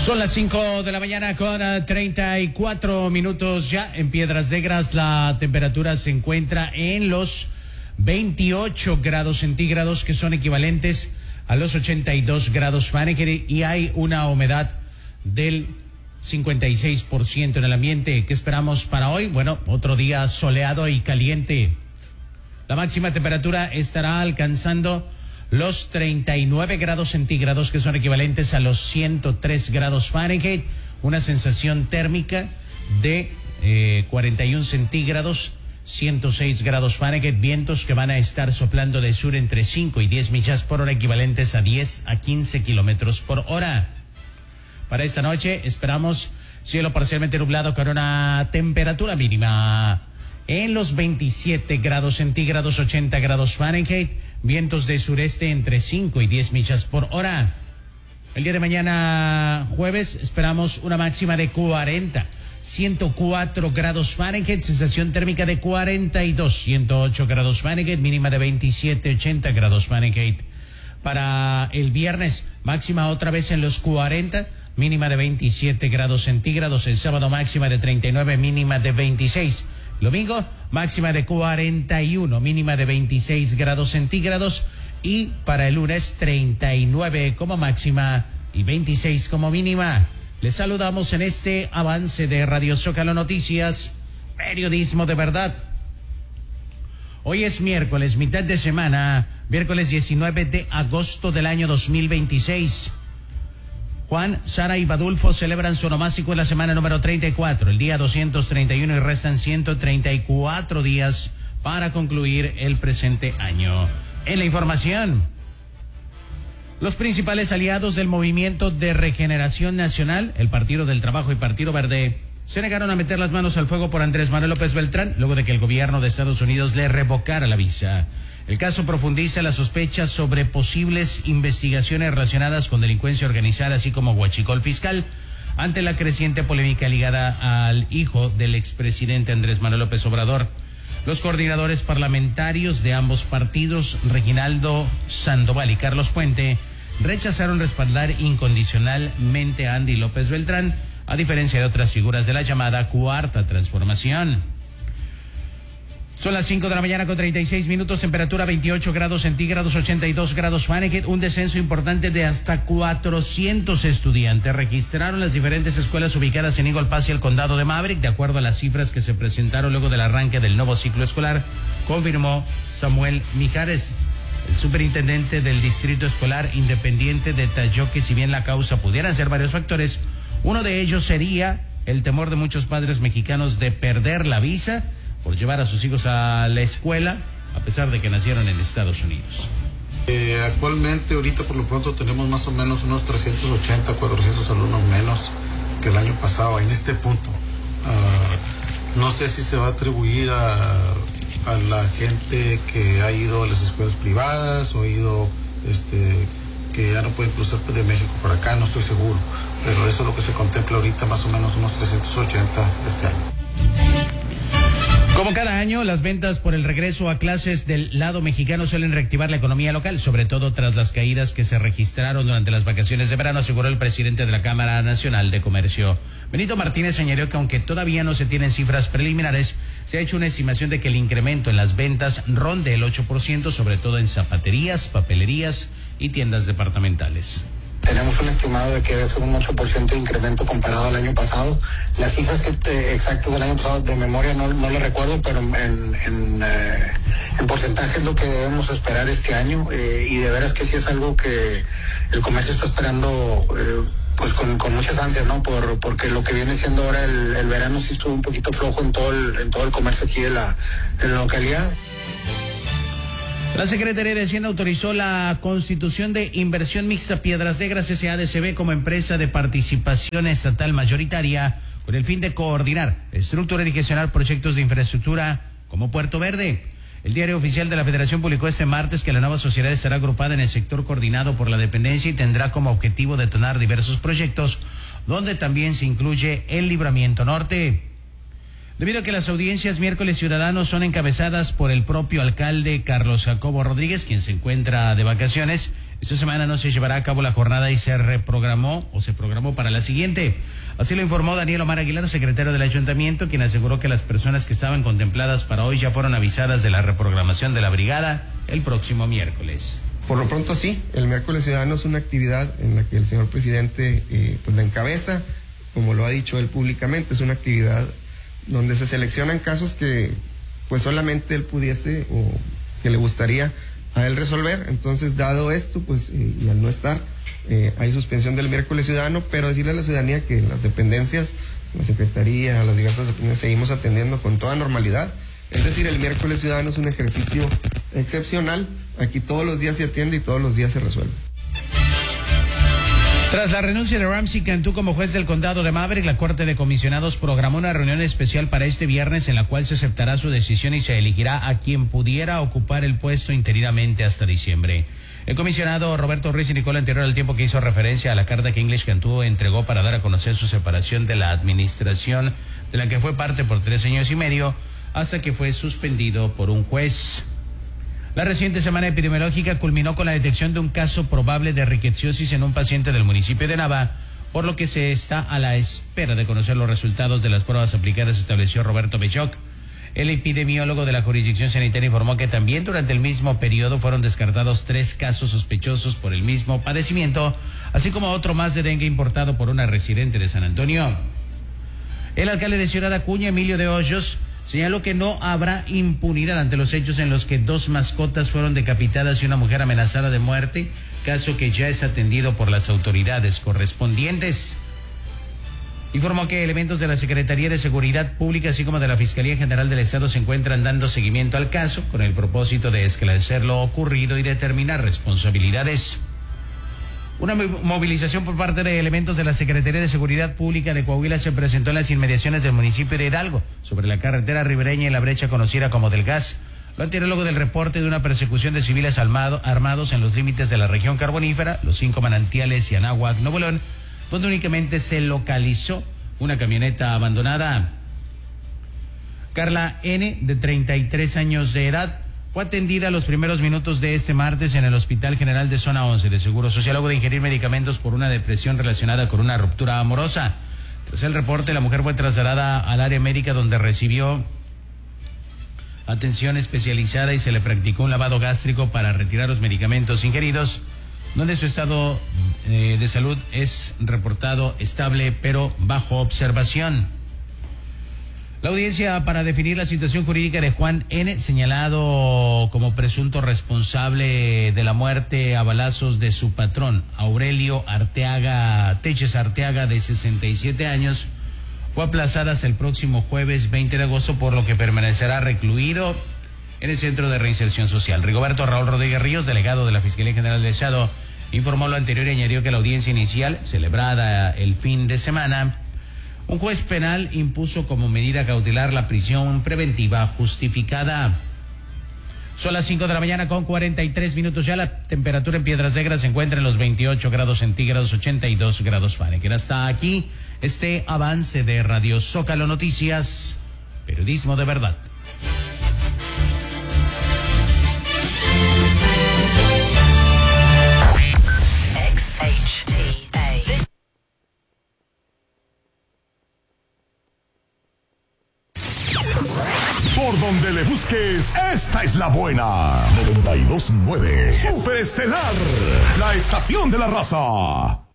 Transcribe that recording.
Son las 5 de la mañana con 34 minutos ya. En Piedras Negras la temperatura se encuentra en los 28 grados centígrados, que son equivalentes a los 82 grados Fahrenheit, y hay una humedad del 56% en el ambiente. ¿Qué esperamos para hoy? Bueno, otro día soleado y caliente. La máxima temperatura estará alcanzando los 39 grados centígrados, que son equivalentes a los 103 grados Fahrenheit, una sensación térmica de 41 centígrados, 106 grados Fahrenheit, vientos que van a estar soplando de sur entre 5 y 10 millas por hora, equivalentes a 10 a 15 kilómetros por hora. Para esta noche esperamos cielo parcialmente nublado con una temperatura mínima en los 27 grados centígrados, 80 grados Fahrenheit, vientos de sureste entre 5 y 10 millas por hora. El día de mañana, jueves, esperamos una máxima de 104 grados Fahrenheit, sensación térmica de 42, 108 grados Fahrenheit, mínima de 27, 80 grados Fahrenheit. Para el viernes, máxima otra vez en los 40, mínima de 27 grados centígrados. El sábado, máxima de 39, mínima de 26. Domingo, máxima de 41, mínima de 26 grados centígrados. Y para el lunes, 39 como máxima y 26 como mínima. Les saludamos en este avance de Radio Zócalo Noticias, periodismo de verdad. Hoy es miércoles, mitad de semana, miércoles 19 de agosto del año 2026. Juan, Sara y Badulfo celebran su onomástico en la semana número 34, el día 231, y restan 134 días para concluir el presente año. En la información, los principales aliados del Movimiento de Regeneración Nacional, el Partido del Trabajo y Partido Verde, se negaron a meter las manos al fuego por Andrés Manuel López Beltrán, luego de que el gobierno de Estados Unidos le revocara la visa. El caso profundiza las sospechas sobre posibles investigaciones relacionadas con delincuencia organizada, así como huachicol fiscal, ante la creciente polémica ligada al hijo del expresidente Andrés Manuel López Obrador. Los coordinadores parlamentarios de ambos partidos, Reginaldo Sandoval y Carlos Puente, rechazaron respaldar incondicionalmente a Andy López Beltrán, a diferencia de otras figuras de la llamada Cuarta Transformación. Son las 5 de la mañana con 36 minutos, temperatura 28 grados centígrados, 82 grados Fahrenheit. Un descenso importante de hasta 400 estudiantes registraron las diferentes escuelas ubicadas en Eagle Pass y el condado de Maverick, de acuerdo a las cifras que se presentaron luego del arranque del nuevo ciclo escolar, confirmó Samuel Mijares. El superintendente del Distrito Escolar Independiente detalló que si bien la causa pudieran ser varios factores, uno de ellos sería el temor de muchos padres mexicanos de perder la visa por llevar a sus hijos a la escuela, a pesar de que nacieron en Estados Unidos. Actualmente, ahorita por lo pronto tenemos más o menos unos 380, 400 alumnos menos que el año pasado en este punto. No sé si se va a atribuir a la gente que ha ido a las escuelas privadas o ha ido, que ya no pueden cruzar de México para acá, no estoy seguro. Pero eso es lo que se contempla ahorita, más o menos unos 380 este año. Como cada año, las ventas por el regreso a clases del lado mexicano suelen reactivar la economía local, sobre todo tras las caídas que se registraron durante las vacaciones de verano, aseguró el presidente de la Cámara Nacional de Comercio. Benito Martínez señaló que aunque todavía no se tienen cifras preliminares, se ha hecho una estimación de que el incremento en las ventas ronde el 8%, sobre todo en zapaterías, papelerías y tiendas departamentales. Tenemos un estimado de que debe ser un 8% de incremento comparado al año pasado. Las cifras exactas del año pasado de memoria no lo recuerdo, pero en porcentaje es lo que debemos esperar este año, y de veras que sí es algo que el comercio está esperando pues con muchas ansias, ¿no? Porque lo que viene siendo ahora el verano sí estuvo un poquito flojo en todo el comercio aquí de la localidad. La Secretaría de Hacienda autorizó la constitución de Inversión Mixta Piedras Negras S.A.D.C.B. como empresa de participación estatal mayoritaria, con el fin de coordinar, estructurar y gestionar proyectos de infraestructura como Puerto Verde. El Diario Oficial de la Federación publicó este martes que la nueva sociedad estará agrupada en el sector coordinado por la dependencia y tendrá como objetivo detonar diversos proyectos, donde también se incluye el Libramiento Norte. Debido a que las audiencias miércoles ciudadanos son encabezadas por el propio alcalde Carlos Jacobo Rodríguez, quien se encuentra de vacaciones, Esta semana no se llevará a cabo la jornada y se programó para la siguiente. Así lo informó Daniel Omar Aguilar, secretario del ayuntamiento, quien aseguró que las personas que estaban contempladas para hoy ya fueron avisadas de la reprogramación de la brigada el próximo miércoles. Por lo pronto sí, el miércoles ciudadano es una actividad en la que el señor presidente pues la encabeza, como lo ha dicho él públicamente, es una actividad donde se seleccionan casos que pues solamente él pudiese o que le gustaría a él resolver. Entonces, dado esto, pues y al no estar, hay suspensión del miércoles ciudadano, pero decirle a la ciudadanía que las dependencias, la secretaría, las diversas dependencias, seguimos atendiendo con toda normalidad. Es decir, el miércoles ciudadano es un ejercicio excepcional. Aquí todos los días se atiende y todos los días se resuelve. Tras la renuncia de Ramsey Cantú como juez del condado de Maverick, la Corte de Comisionados programó una reunión especial para este viernes en la cual se aceptará su decisión y se elegirá a quien pudiera ocupar el puesto interinamente hasta diciembre. El comisionado Roberto Ruiz indicó lo anterior al tiempo que hizo referencia a la carta que English Cantú entregó para dar a conocer su separación de la administración de la que fue parte por 3 años y medio hasta que fue suspendido por un juez. La reciente semana epidemiológica culminó con la detección de un caso probable de riqueciosis en un paciente del municipio de Nava, por lo que se está a la espera de conocer los resultados de las pruebas aplicadas, estableció Roberto Bechoc. El epidemiólogo de la jurisdicción sanitaria informó que también durante el mismo periodo fueron descartados 3 casos sospechosos por el mismo padecimiento, así como otro más de dengue importado por una residente de San Antonio. El alcalde de Ciudad Acuña, Emilio de Hoyos, señaló que no habrá impunidad ante los hechos en los que 2 mascotas fueron decapitadas y una mujer amenazada de muerte, caso que ya es atendido por las autoridades correspondientes. Informó que elementos de la Secretaría de Seguridad Pública, así como de la Fiscalía General del Estado, se encuentran dando seguimiento al caso con el propósito de esclarecer lo ocurrido y determinar responsabilidades. Una movilización por parte de elementos de la Secretaría de Seguridad Pública de Coahuila se presentó en las inmediaciones del municipio de Hidalgo, sobre la carretera ribereña y la brecha conocida como del Gas. Lo anterior luego del reporte de una persecución de civiles armados en los límites de la región carbonífera, los 5 manantiales y Anáhuac, Nuevo León, donde únicamente se localizó una camioneta abandonada. Carla N., de 33 años de edad, fue atendida los primeros minutos de este martes en el Hospital General de Zona 11 de Seguro Social luego de ingerir medicamentos por una depresión relacionada con una ruptura amorosa. Tras el reporte, la mujer fue trasladada al área médica donde recibió atención especializada y se le practicó un lavado gástrico para retirar los medicamentos ingeridos, donde su estado de salud es reportado estable pero bajo observación. La audiencia para definir la situación jurídica de Juan N., señalado como presunto responsable de la muerte a balazos de su patrón, Aurelio Teches Arteaga, de 67 años, fue aplazada hasta el próximo jueves 20 de agosto, por lo que permanecerá recluido en el Centro de Reinserción Social. Rigoberto Raúl Rodríguez Ríos, delegado de la Fiscalía General del Estado, informó lo anterior y añadió que la audiencia inicial, celebrada el fin de semana, un juez penal impuso como medida cautelar la prisión preventiva justificada. Son las 5 de la mañana con 43 minutos. Ya la temperatura en Piedras Negras se encuentra en los 28 grados centígrados, 82 grados Fahrenheit. Hasta aquí este avance de Radio Zócalo Noticias, periodismo de verdad. Por donde le busques, esta es la buena. 92.9 Superestelar, la estación de la raza.